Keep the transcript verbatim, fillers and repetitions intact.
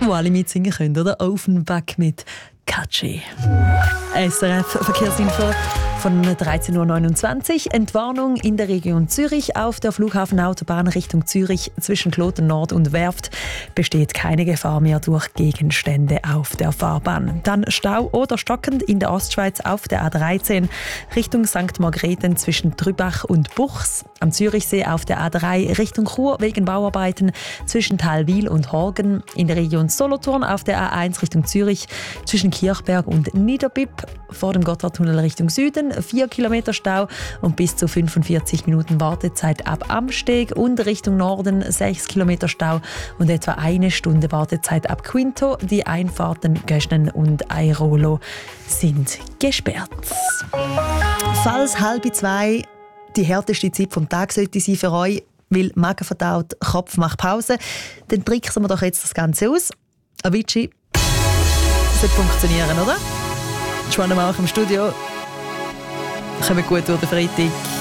wo alle mitsingen können, oder? Offenbach mit Catchy. S R F Verkehrsinfo von dreizehn Uhr neunundzwanzig. Entwarnung in der Region Zürich auf der Flughafenautobahn Richtung Zürich zwischen Kloten Nord und Werft besteht keine Gefahr mehr durch Gegenstände auf der Fahrbahn. Dann Stau oder stockend in der Ostschweiz auf der A dreizehn Richtung Sankt Margrethen zwischen Trübach und Buchs. Am Zürichsee auf der A drei Richtung Chur wegen Bauarbeiten zwischen Thalwil und Horgen. In der Region Solothurn auf der A eins Richtung Zürich zwischen Kirchberg und Niederbipp. Vor dem Gotthardtunnel Richtung Süden vier Kilometer Stau und bis zu fünfundvierzig Minuten Wartezeit ab Amsteg. Und Richtung Norden sechs Kilometer Stau und etwa eine Stunde Wartezeit ab Quinto. Die Einfahrten Göschnen und Airolo sind gesperrt. Falls halb zwei die härteste Zeit vom Tag sollte sein für euch, weil Magen verdaut, Kopf macht Pause, dann tricksen wir doch jetzt das Ganze aus. Avicii, das sollte funktionieren, oder? Joanna Mauch im Studio. Kommt gut durch den Freitag.